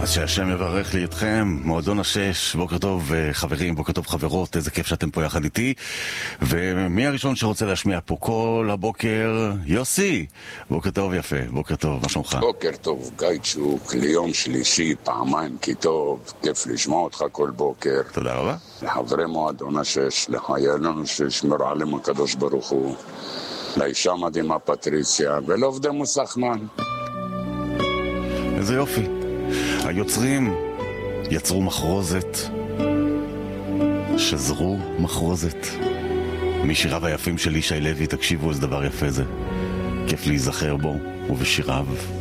אז שהשם יברך לי אתכם, מועדון השש, בוקר טוב חברים, בוקר טוב חברות, איזה כיף שאתם פה יחד איתי. ומי הראשון שרוצה להשמיע פה כל הבוקר? יוסי, בוקר טוב יפה, בוקר טוב, מה שלומך? בוקר טוב, גייצ'וק, ליום שלישי, פעמיים כי טוב, כיף לשמוע אותך כל בוקר. תודה רבה. לחברי מועדון השש, לחיילינו שישמרו עליהם הקדוש ברוך הוא, לאישה מדהימה פטריציה ולעובדי מוסחמן. איזה יופי. היוצרים יצרו מחרוזת, שזרו מחרוזת משיריו היפים של ישי לוי. תקשיבו איזה דבר יפה זה, כיף להיזכר בו ובשיריו.